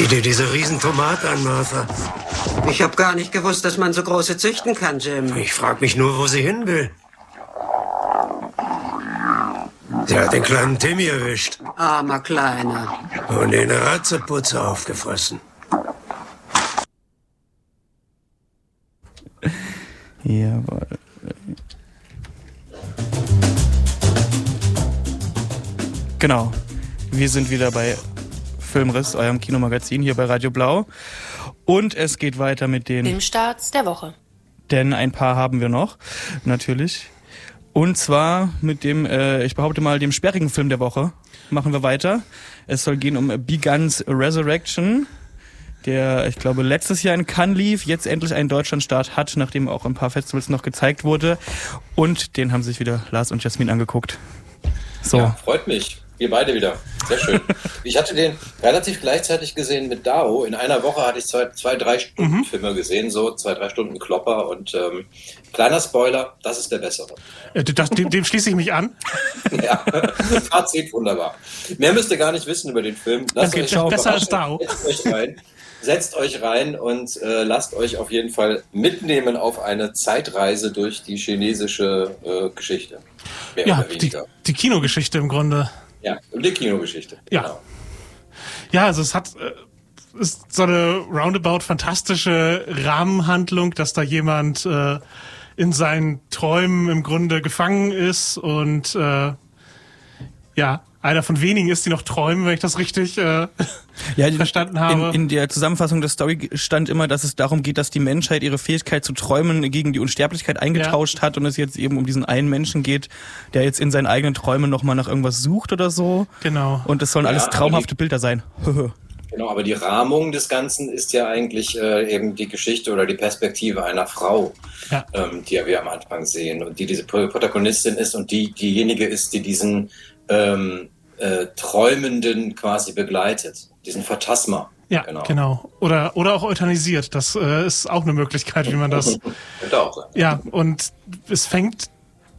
Sieh dir diese Riesentomate an, Martha. Ich habe gar nicht gewusst, dass man so große züchten kann, Jim. Ich frag mich nur, wo sie hin will. Sie hat den kleinen Timmy erwischt. Armer Kleiner. Und den Ratzeputzer aufgefressen. Jawohl. Genau. Wir sind wieder bei Filmriss, eurem Kinomagazin hier bei Radio Blau. Und es geht weiter mit den Filmstarts der Woche. Denn ein paar haben wir noch, natürlich. Und zwar mit dem, ich behaupte mal, dem sperrigen Film der Woche machen wir weiter. Es soll gehen um Beguns Resurrection, der, ich glaube, letztes Jahr in Cannes lief, jetzt endlich einen Deutschlandstart hat, nachdem auch ein paar Festivals noch gezeigt wurde. Und den haben sich wieder Lars und Jasmin angeguckt. So. Ja, freut mich. Wir beide wieder. Sehr schön. Ich hatte den relativ gleichzeitig gesehen mit Dao. In einer Woche hatte ich 2-3 Stunden Filme gesehen, so 2-3 Stunden Klopper. Und kleiner Spoiler, das ist der bessere. Dem schließe ich mich an. Ja, Fazit wunderbar. Mehr müsst ihr gar nicht wissen über den Film. Besser als Dao. Setzt euch rein und lasst euch auf jeden Fall mitnehmen auf eine Zeitreise durch die chinesische Geschichte. Mehr Ja, oder weniger. die Kinogeschichte im Grunde. Ja, die Kinogeschichte. Ja. Genau. Ja, also es ist so eine roundabout fantastische Rahmenhandlung, dass da jemand in seinen Träumen im Grunde gefangen ist und einer von wenigen ist, die noch träumen, wenn ich das richtig verstanden habe. In der Zusammenfassung der Story stand immer, dass es darum geht, dass die Menschheit ihre Fähigkeit zu träumen gegen die Unsterblichkeit eingetauscht hat und es jetzt eben um diesen einen Menschen geht, der jetzt in seinen eigenen Träumen nochmal nach irgendwas sucht oder so. Genau. Und es sollen alles traumhafte Bilder sein. Genau, aber die Rahmung des Ganzen ist ja eigentlich eben die Geschichte oder die Perspektive einer Frau, die wir am Anfang sehen und die diese Protagonistin ist und diejenige ist, die diesen Träumenden quasi begleitet, diesen Phantasma. Ja, genau. Oder auch euthanisiert. Das ist auch eine Möglichkeit, wie man das... Könnte auch sein. Ja, und es fängt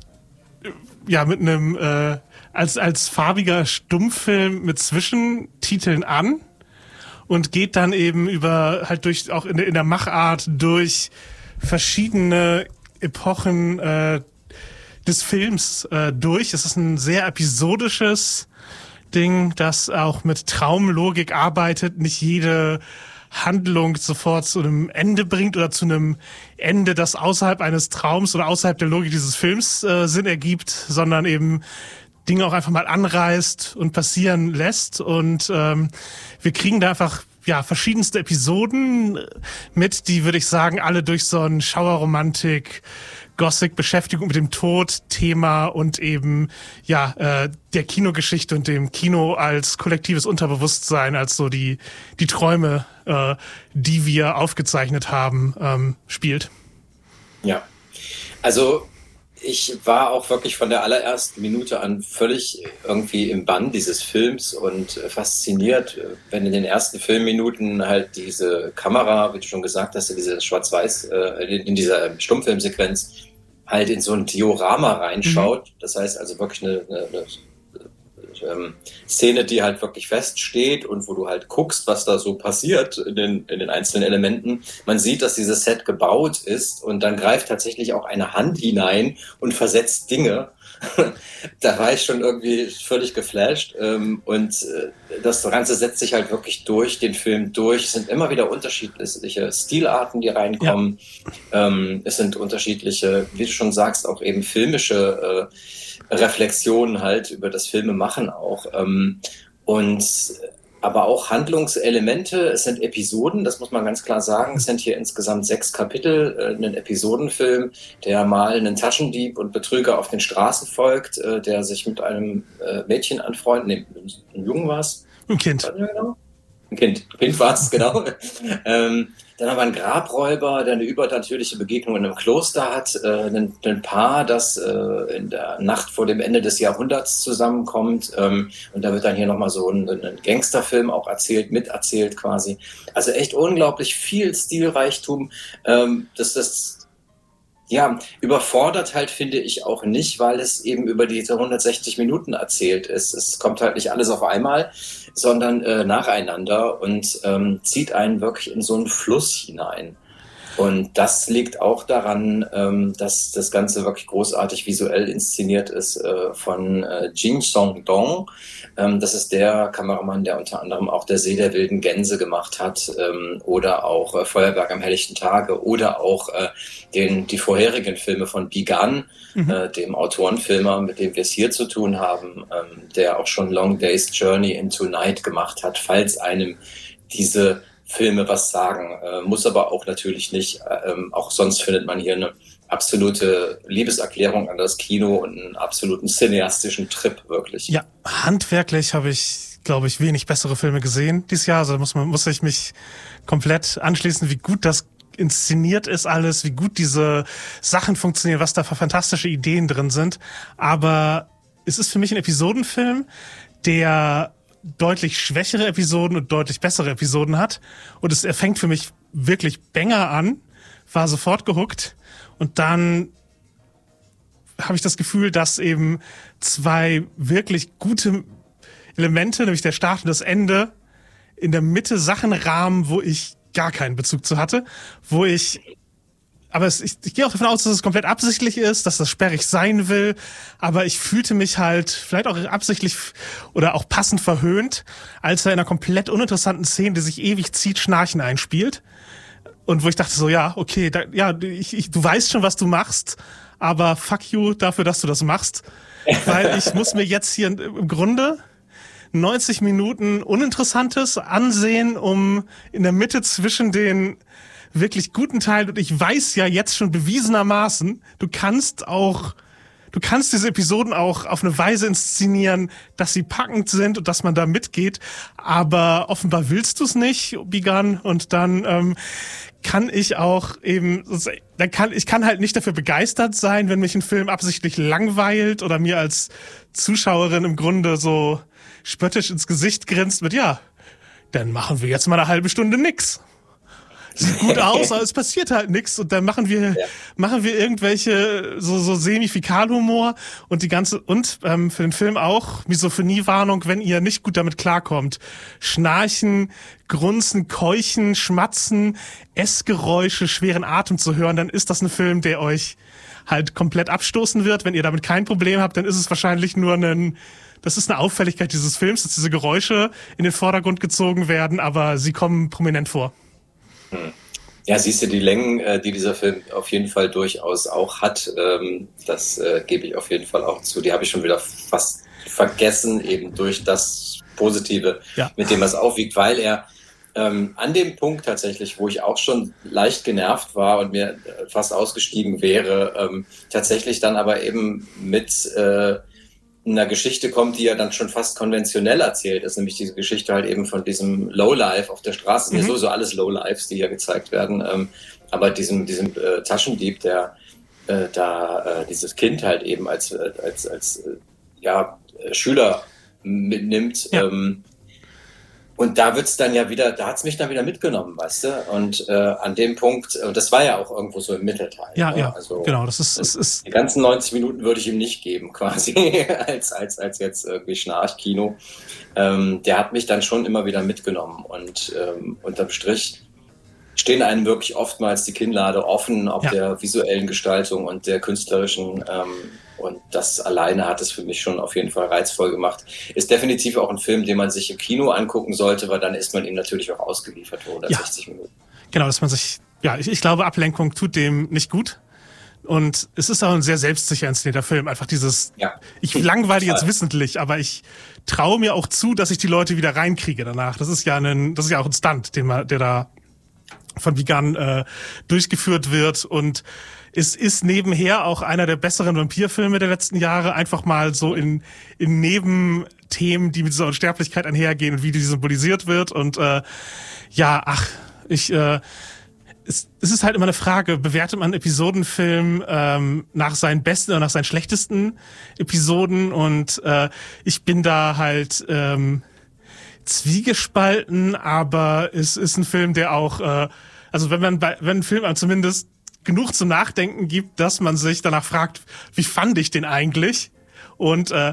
mit einem als farbiger Stummfilm mit Zwischentiteln an und geht dann eben durch auch in der Machart durch verschiedene Epochen des Films durch. Es ist ein sehr episodisches Ding, das auch mit Traumlogik arbeitet, nicht jede Handlung sofort zu einem Ende bringt oder zu einem Ende, das außerhalb eines Traums oder außerhalb der Logik dieses Films Sinn ergibt, sondern eben Dinge auch einfach mal anreißt und passieren lässt. Und wir kriegen da einfach verschiedenste Episoden mit, die, würde ich sagen, alle durch so einen Schauerromantik, Gothic, Beschäftigung mit dem Tod-Thema und eben der Kinogeschichte und dem Kino als kollektives Unterbewusstsein, als so die Träume, die wir aufgezeichnet haben, spielt. Ja, also ich war auch wirklich von der allerersten Minute an völlig irgendwie im Bann dieses Films und fasziniert, wenn in den ersten Filmminuten halt diese Kamera, wie du schon gesagt hast, in diese Schwarz-Weiß, in dieser Stummfilmsequenz halt in so ein Diorama reinschaut. Das heißt also wirklich eine Szene, die halt wirklich feststeht und wo du halt guckst, was da so passiert in den einzelnen Elementen. Man sieht, dass dieses Set gebaut ist und dann greift tatsächlich auch eine Hand hinein und versetzt Dinge. Da war ich schon irgendwie völlig geflasht und das Ganze setzt sich halt wirklich durch den Film durch. Es sind immer wieder unterschiedliche Stilarten, die reinkommen. Ja. Es sind unterschiedliche, wie du schon sagst, auch eben filmische Reflexionen halt über das Filmemachen auch. Aber auch Handlungselemente. Es sind Episoden, das muss man ganz klar sagen. Es sind hier insgesamt 6 Kapitel, ein Episodenfilm, der mal einen Taschendieb und Betrüger auf den Straßen folgt, der sich mit einem Mädchen anfreundet. Ein Jungen war es? Ein Kind. Ein Kind war es, genau. Dann haben wir einen Grabräuber, der eine übernatürliche Begegnung in einem Kloster hat. Ein Paar, das in der Nacht vor dem Ende des Jahrhunderts zusammenkommt. Und da wird dann hier nochmal so ein Gangsterfilm auch miterzählt quasi. Also echt unglaublich viel Stilreichtum. Das überfordert halt, finde ich, auch nicht, weil es eben über diese 160 Minuten erzählt ist. Es kommt halt nicht alles auf einmal, sondern nacheinander und zieht einen wirklich in so einen Fluss hinein. Und das liegt auch daran, dass das Ganze wirklich großartig visuell inszeniert ist von Jin Song-dong. Das ist der Kameramann, der unter anderem auch Der See der wilden Gänse gemacht hat oder auch Feuerwerk am helllichten Tage oder auch die vorherigen Filme von Bi Gan, dem Autorenfilmer, mit dem wir es hier zu tun haben, der auch schon Long Day's Journey into Night gemacht hat, falls einem diese Filme was sagen, muss aber auch natürlich nicht. Auch sonst findet man hier eine absolute Liebeserklärung an das Kino und einen absoluten cineastischen Trip, wirklich. Ja, handwerklich habe ich, glaube ich, wenig bessere Filme gesehen dieses Jahr. Also muss ich mich komplett anschließen, wie gut das inszeniert ist alles, wie gut diese Sachen funktionieren, was da für fantastische Ideen drin sind. Aber es ist für mich ein Episodenfilm, der deutlich schwächere Episoden und deutlich bessere Episoden hat. Und er fängt für mich wirklich Banger an, war sofort gehuckt. Und dann habe ich das Gefühl, dass eben zwei wirklich gute Elemente, nämlich der Start und das Ende, in der Mitte Sachen rahmen, wo ich gar keinen Bezug zu hatte, ich gehe auch davon aus, dass es komplett absichtlich ist, dass das sperrig sein will, aber ich fühlte mich halt vielleicht auch absichtlich oder auch passend verhöhnt, als er in einer komplett uninteressanten Szene, die sich ewig zieht, Schnarchen einspielt. Und wo ich dachte so, ja, okay, du weißt schon, was du machst, aber fuck you dafür, dass du das machst, weil ich muss mir jetzt hier im Grunde 90 Minuten Uninteressantes ansehen, um in der Mitte zwischen den wirklich guten Teil, und ich weiß ja jetzt schon bewiesenermaßen, du kannst diese Episoden auch auf eine Weise inszenieren, dass sie packend sind und dass man da mitgeht, aber offenbar willst du es nicht, Bi Gan, und dann kann ich auch eben, ich kann halt nicht dafür begeistert sein, wenn mich ein Film absichtlich langweilt oder mir als Zuschauerin im Grunde so spöttisch ins Gesicht grinst mit, ja, dann machen wir jetzt mal eine halbe Stunde nix. Sieht gut aus, aber es passiert halt nichts und dann machen wir irgendwelche so Semi-Fäkalhumor und für den Film auch Misophonie-Warnung, wenn ihr nicht gut damit klarkommt. Schnarchen, Grunzen, Keuchen, Schmatzen, Essgeräusche, schweren Atem zu hören, dann ist das ein Film, der euch halt komplett abstoßen wird. Wenn ihr damit kein Problem habt, dann ist es wahrscheinlich das ist eine Auffälligkeit dieses Films, dass diese Geräusche in den Vordergrund gezogen werden, aber sie kommen prominent vor. Ja, siehst du, die Längen, die dieser Film auf jeden Fall durchaus auch hat, das gebe ich auf jeden Fall auch zu. Die habe ich schon wieder fast vergessen, eben durch das Positive, mit dem er es aufwiegt, weil er an dem Punkt tatsächlich, wo ich auch schon leicht genervt war und mir fast ausgestiegen wäre, tatsächlich dann aber eben mit einer Geschichte kommt, die ja dann schon fast konventionell erzählt ist, nämlich diese Geschichte halt eben von diesem Lowlife auf der Straße. Das sind ja sowieso alles Lowlifes, die hier gezeigt werden, aber diesem Taschendieb, der dieses Kind halt eben als Schüler mitnimmt. Ja. Und da hat's mich dann wieder mitgenommen, weißt du? Und an dem Punkt, und das war ja auch irgendwo so im Mittelteil. Ja, ne? ja, also, genau. Das ist die ganzen 90 Minuten würde ich ihm nicht geben, quasi, als jetzt irgendwie Schnarchkino. Der hat mich dann schon immer wieder mitgenommen. Und unterm Strich stehen einem wirklich oftmals die Kinnlade offen, ob der visuellen Gestaltung und der künstlerischen. Und das alleine hat es für mich schon auf jeden Fall reizvoll gemacht. Ist definitiv auch ein Film, den man sich im Kino angucken sollte, weil dann ist man ihm natürlich auch ausgeliefert für 160 Minuten. Genau, dass man sich, ich glaube, Ablenkung tut dem nicht gut. Und es ist auch ein sehr selbstsicher inszenierter Film. Einfach dieses, ich langweile jetzt wissentlich, aber ich traue mir auch zu, dass ich die Leute wieder reinkriege danach. Das ist ja auch ein Stunt, der da von Bi Gan durchgeführt wird, und es ist nebenher auch einer der besseren Vampirfilme der letzten Jahre, einfach mal so in Nebenthemen, die mit dieser Unsterblichkeit einhergehen und wie die symbolisiert wird. Und es ist halt immer eine Frage, bewertet man einen Episodenfilm nach seinen besten oder nach seinen schlechtesten Episoden? Und ich bin da halt zwiegespalten, aber es ist ein Film, der auch, wenn ein Film einem zumindest genug zum Nachdenken gibt, dass man sich danach fragt, wie fand ich den eigentlich? Und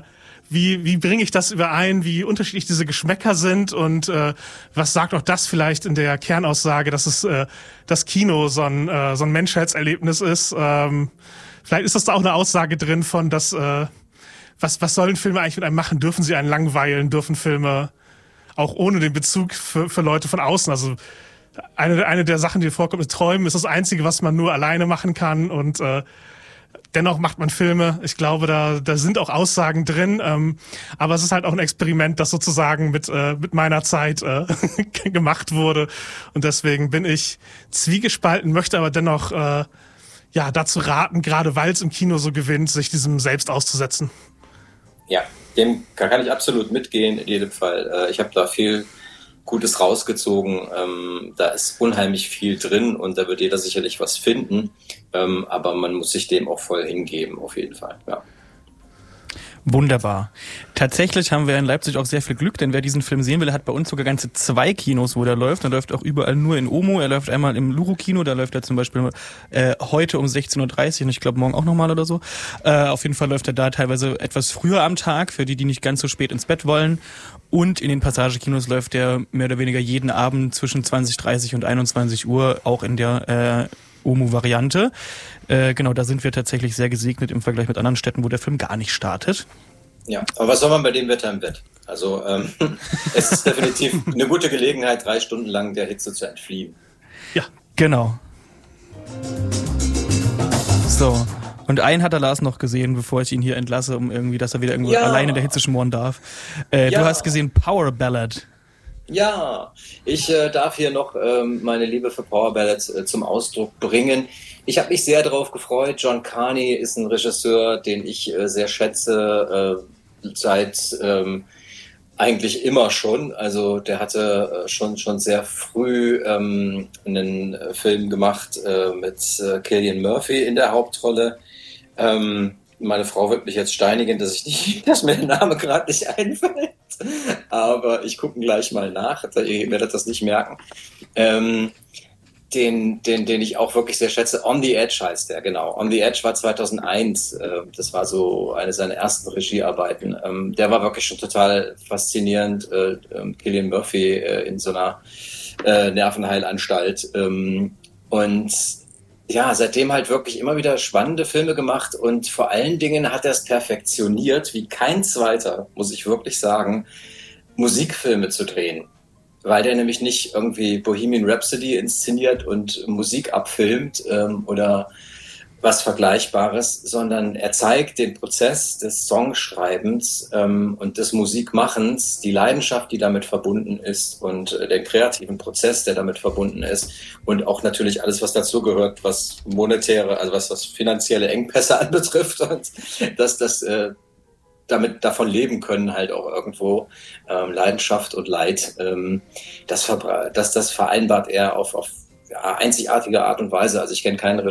wie bringe ich das überein, wie unterschiedlich diese Geschmäcker sind und was sagt auch das vielleicht in der Kernaussage, dass es das Kino so ein Menschheitserlebnis ist. Vielleicht ist das da auch eine Aussage drin von, dass was sollen Filme eigentlich mit einem machen? Dürfen sie einen langweilen? Dürfen Filme auch ohne den Bezug für Leute von außen? Also eine der Sachen, die vorkommt, ist Träumen, ist das Einzige, was man nur alleine machen kann und dennoch macht man Filme. Ich glaube, da sind auch Aussagen drin, aber es ist halt auch ein Experiment, das sozusagen mit meiner Zeit gemacht wurde und deswegen bin ich zwiegespalten, möchte aber dennoch dazu raten, gerade weil es im Kino so gewinnt, sich diesem selbst auszusetzen. Ja, dem kann ich absolut mitgehen in jedem Fall. Ich habe da viel Gutes rausgezogen. Da ist unheimlich viel drin und da wird jeder sicherlich was finden. Aber man muss sich dem auch voll hingeben, auf jeden Fall. Ja. Wunderbar. Tatsächlich haben wir in Leipzig auch sehr viel Glück, denn wer diesen Film sehen will, hat bei uns sogar ganze 2 Kinos, wo der läuft. Er läuft auch überall nur in Omo. Er läuft einmal im Luro-Kino, da läuft er zum Beispiel heute um 16.30 Uhr und ich glaube morgen auch nochmal oder so. Auf jeden Fall läuft er da teilweise etwas früher am Tag, für die nicht ganz so spät ins Bett wollen. Und in den Passagekinos läuft er mehr oder weniger jeden Abend zwischen 20.30 und 21 Uhr, auch in der Omo-Variante. Genau, da sind wir tatsächlich sehr gesegnet im Vergleich mit anderen Städten, wo der Film gar nicht startet. Ja, aber was soll man bei dem Wetter im Bett? Also es ist definitiv eine gute Gelegenheit, 3 Stunden lang der Hitze zu entfliehen. Ja, genau. So, und einen hat der Lars noch gesehen, bevor ich ihn hier entlasse, dass er wieder irgendwo alleine in der Hitze schmoren darf. Du hast gesehen Power Ballad. Ja, ich darf hier noch meine Liebe für Power Ballads zum Ausdruck bringen. Ich habe mich sehr darauf gefreut. John Carney ist ein Regisseur, den ich sehr schätze, seit eigentlich immer schon. Also der hatte schon sehr früh einen Film gemacht mit Cillian Murphy in der Hauptrolle. Meine Frau wird mich jetzt steinigen, dass mir der Name gerade nicht einfällt. Aber ich gucke gleich mal nach. Ihr werdet das nicht merken. Den ich auch wirklich sehr schätze. On the Edge heißt der, genau. On the Edge war 2001. Das war so eine seiner ersten Regiearbeiten. Der war wirklich schon total faszinierend. Cillian Murphy in so einer Nervenheilanstalt. Und ja, seitdem halt wirklich immer wieder spannende Filme gemacht und vor allen Dingen hat er es perfektioniert, wie kein zweiter, muss ich wirklich sagen, Musikfilme zu drehen. Weil der nämlich nicht irgendwie Bohemian Rhapsody inszeniert und Musik abfilmt oder was Vergleichbares, sondern er zeigt den Prozess des Songschreibens und des Musikmachens, die Leidenschaft, die damit verbunden ist und den kreativen Prozess, der damit verbunden ist und auch natürlich alles, was dazugehört, was monetäre, also was finanzielle Engpässe anbetrifft und dass das davon leben können halt auch irgendwo Leidenschaft und Leid, das vereinbart er auf einzigartige Art und Weise. Also ich kenne keinen